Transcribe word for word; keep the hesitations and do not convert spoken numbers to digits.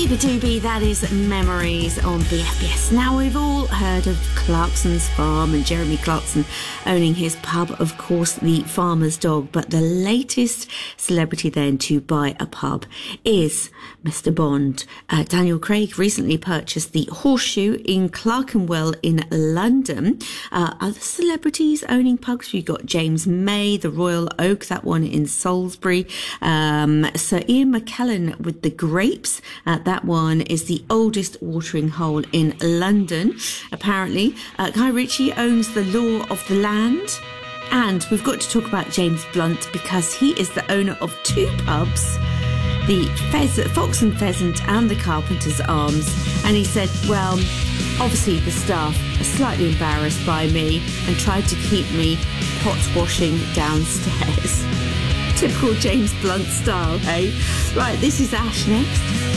Super Doobie, that is Memories on B F B S. Now, we've all heard of Clarkson's Farm and Jeremy Clarkson owning his pub, of course, the Farmer's Dog. But the latest celebrity then to buy a pub is Mister Bond. Uh, Daniel Craig recently purchased the Horseshoe in Clerkenwell in London. Uh, other celebrities owning pubs, we've got James May, the Royal Oak, that one in Salisbury. Um, Sir Ian McKellen with the Grapes. Uh, that one is the oldest watering hole in London, apparently. Uh, Guy Ritchie owns the Law of the Land. And we've got to talk about James Blunt because he is the owner of two pubs, the Pheasant, Fox and Pheasant and the Carpenter's Arms. And he said, well, obviously the staff are slightly embarrassed by me and tried to keep me pot washing downstairs. Typical James Blunt style, eh? Right, this is Ash next.